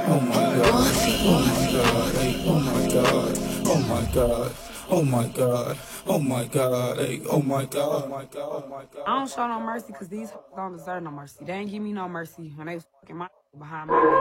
Oh my god. Oh my god. Hey, oh my god. Oh my god. Oh my god. Oh my god. Hey, oh my god. Oh my god. Oh my god. I don't show no mercy because these hoes don't deserve no mercy. They ain't give me no mercy when they was fucking my behind my back.